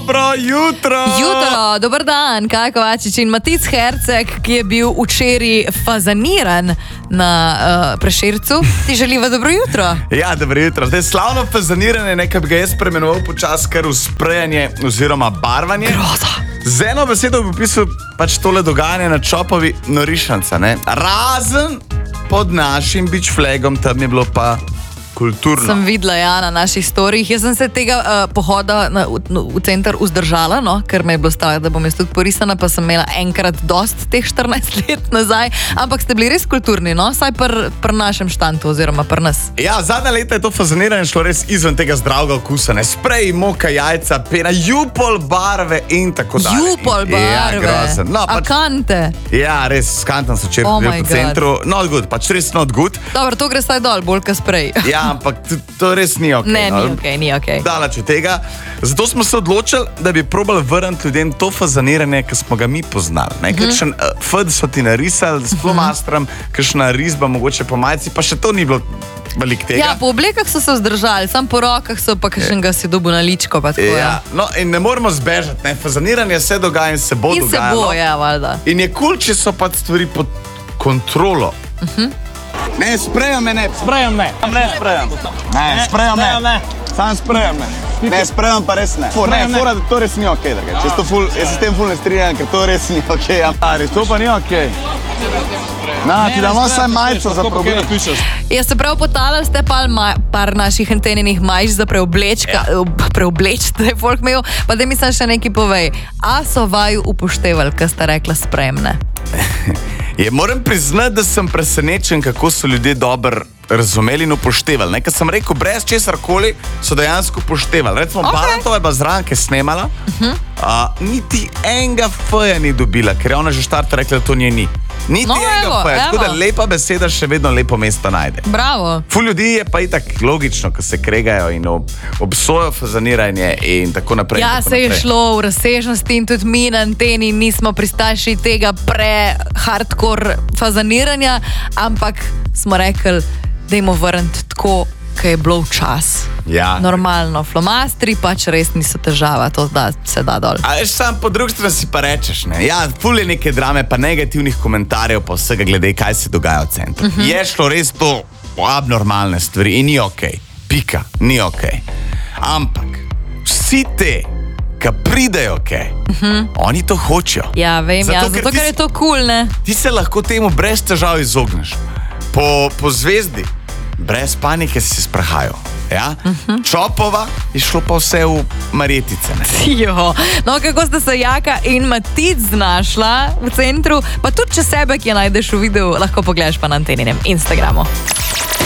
Dobro jutro! Jutro, dober dan, Kaja Kovačič in Matic Herceg, ki je bil včeraj fazaniran na Prešercu. Ti želiva dobro jutro. Ja, dobro jutro. Zdaj slavno fazaniranje, nekaj bi ga jaz premenoval počas kar v sprejanje oziroma barvanje. Groza. Z eno besedo bi opisal pač tole dogajanje na Čopovi norišanca, ne? Razen pod našim beach flagom, tam je bilo pa kulturno. Sem videla, ja, na naših storijih. Jaz sem se tega pohoda v center vzdržala, no, ker me je bilo stalo, da bom jaz tudi porisana, pa sem imela enkrat dost teh 14 let nazaj, ampak ste bili res kulturni, no, saj pri našem štantu oziroma pri nas. Ja, zadnja leta je to fazaniranje šlo res izven tega zdravega okusa, ne? Sprej, moka, jajca, pena, jupol barve in tako dalje. Jupol barve? Ja, grozen. No, pač, kante? ja, res, skantam se včeraj bil po centru. Not good, pač res not good. Dobro, to gre staj dol, bolj ka sprej. Ja, ampak to res ni okej. Ne, ni okej. Daleč od tega. Zato smo se odločili, da bi probali vrniti ljudem to fazaniranje, ki smo ga mi poznali. Kakšen fd so ti narisali s flomastrom, kakšna risba, mogoče po majici, pa še to ni bilo veliko tega. Ja, po oblekah so se vzdržali, sam po rokah so pa kakšnega si dobil na ličko. Pa tako, ja. No, in ne moramo zbežati, ne? Fazaniranje se dogaja in se bo dogajalo. In se bo, ja, valjda. In je kul, če so pa stvari pod kontrolo. Ne, sprejam me, ne. Sprejam ne. Ne, sprejam. Ne, sprejam ne. Sam sprejam ne. Ne, sprejam pa res ne. Ne, fora, da to res ni okej. Jaz se s tem ful ne strinjam, ker to res ni okej. To pa ni okej. Na, ti damo saj majico za problem. Ja, se prav potalali ste par naših antenenih majic za preobleč, da je folk imel, pa da mi sam še nekaj povej. A so vaju upoštevali, ko ste rekla spremne? Moram priznati, da sem presenečen, kako so ljudje dobro razumeli in upoštevali. Ker sem rekel, brez česarkoli so dejansko upoštevali. Recimo, Barantova je bila zraven, ki je snemala, niti enega feja ni dobila, ker je ona že štarta rekla, da to nje ni. Niti enega feja, tako da lepa beseda še vedno lepo mesto najde. Bravo. Ful ljudi je pa itak logično, ko se kregajo in obsojo fazaniranje in tako naprej. Ja, se je šlo v razsežnosti in tudi mi na anteni nismo pristaši tega pre-hardcore fazaniranja, ampak smo rekli, dajmo vrniti tako, ko je bilo včas. Ja. Normalno, flomastri pač res niso težava, to da se da dol. A veš, sam po drugi strani si pa rečeš, ne? Ja, ful je neke drame, pa negativnih komentarjev, pa vsega glede, kaj se dogaja v centru. Je šlo res to abnormalne stvari in ni okej. Pika, ni okej. Ampak vsi te, ki pridejo oni to hočejo. Ja, vem, zato ker je to cool, ne? Ti se lahko temu brez težav izogneš. Po zvezdi, brez panike si se sprehajal. Ja? Čopova je šlo pa vse v Marjetice. Jo. No, kako sta se Jaka in Matic znašla v centru, pa tudi če sebe, ki jo najdeš v videu, lahko pogledaš pa na anteninem Instagramu.